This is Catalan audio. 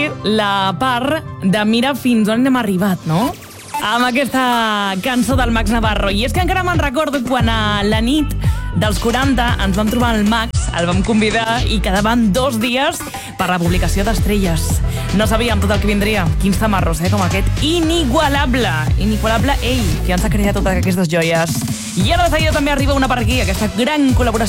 la part de mira fins on hem arribat, no? Amb aquesta cançó del Max Navarro. I és que encara me'n recordo quan a la nit dels 40 ens vam trobar el Max, el vam convidar i quedaven 2 dies per la publicació d'Estrelles. No sabíem tot el que vindria. Quins tamarros, com aquest. Inigualable. Inigualable ell, que ens ha creat totes aquestes joies. I ara de seguida també arriba una per aquí, aquesta gran col·laboració